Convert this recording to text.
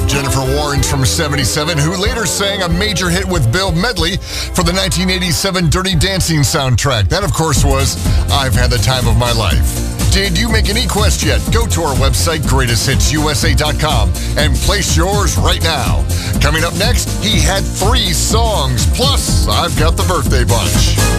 Jennifer Warnes from 77, who later sang a major hit with Bill Medley for the 1987 Dirty Dancing soundtrack. That, of course, was I've Had the Time of My Life. Did you make any quest yet? Go to our website, greatesthitsusa.com, and place yours right now. Coming up next, he had 3 songs, plus I've got the birthday bunch.